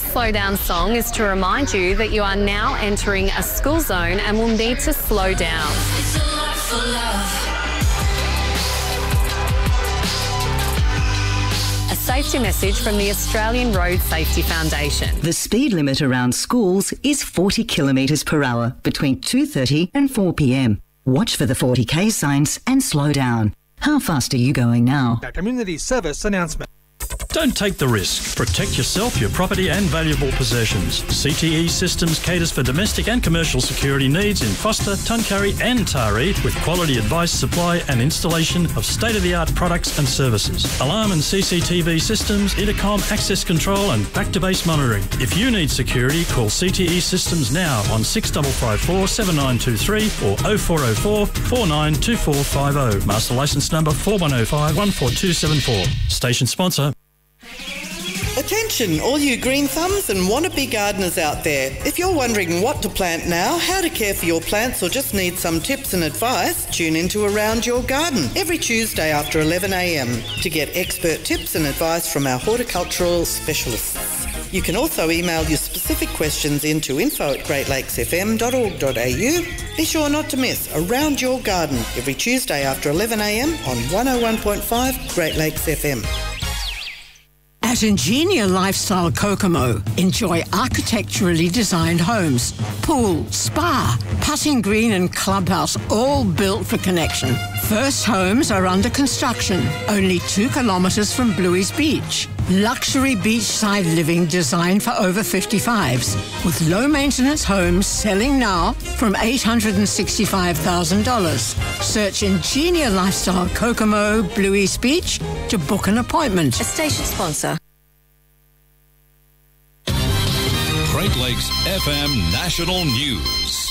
slow down song is to remind you that you are now entering a school zone and will need to slow down. It's a lot for love. A safety message from the Australian Road Safety Foundation. The speed limit around schools is 40 kilometres per hour between 2:30 and 4 p.m. Watch for the 40k signs and slow down. How fast are you going now? A community service announcement. Don't take the risk. Protect yourself, your property and valuable possessions. CTE Systems caters for domestic and commercial security needs in Foster, Tuncurry and Taree with quality advice, supply and installation of state-of-the-art products and services. Alarm and CCTV systems, intercom, access control and back-to-base monitoring. If you need security, call CTE Systems now on 6554 7923 or 0404 492450. Master licence number 4105 14274. Station sponsor. Attention, all you green thumbs and wannabe gardeners out there. If you're wondering what to plant now, how to care for your plants or just need some tips and advice, tune into Around Your Garden every Tuesday after 11 a.m. to get expert tips and advice from our horticultural specialists. You can also email your specific questions into info@greatlakesfm.org.au. Be sure not to miss Around Your Garden every Tuesday after 11 a.m. on 101.5 Great Lakes FM. At Ingenia Lifestyle Kokomo, enjoy architecturally designed homes, pool, spa, putting green and clubhouse, all built for connection. First homes are under construction, only 2 kilometres from Bluey's Beach. Luxury beachside living designed for over 55s, with low-maintenance homes selling now from $865,000. Search Ingenia Lifestyle Kokomo, Bluey's Beach to book an appointment. A station sponsor. Great Lakes FM National News.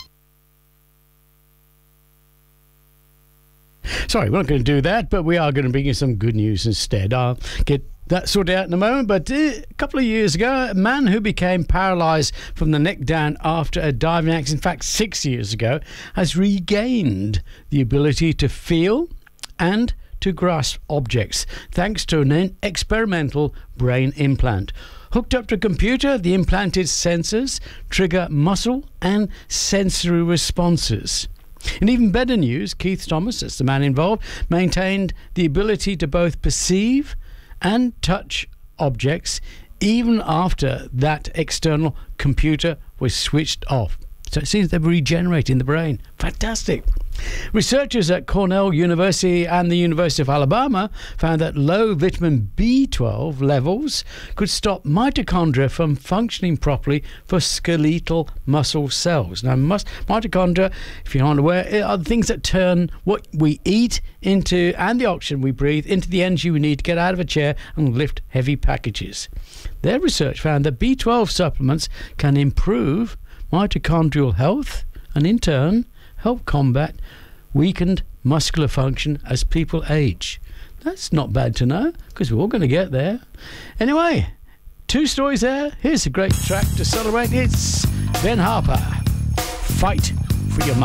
Sorry, we're not going to do that, but we are going to bring you some good news instead. I'll get that sorted out in a moment. But a couple of years ago, a man who became paralysed from the neck down after a diving accident, in fact 6 years ago, has regained the ability to feel and to grasp objects thanks to an experimental brain implant. Hooked up to a computer, the implanted sensors trigger muscle and sensory responses. In even better news, Keith Thomas, that's the man involved, maintained the ability to both perceive and touch objects even after that external computer was switched off. So it seems they're regenerating the brain. Fantastic. Researchers at Cornell University and the University of Alabama found that low vitamin B12 levels could stop mitochondria from functioning properly for skeletal muscle cells. Now, mitochondria, if you're not aware, are the things that turn what we eat into and the oxygen we breathe into the energy we need to get out of a chair and lift heavy packages. Their research found that B12 supplements can improve mitochondrial health and in turn help combat weakened muscular function as people age. That's not bad to know because we're all going to get there. Anyway, 2 stories there. Here's a great track to celebrate. It's Ben Harper, Fight for Your Mind.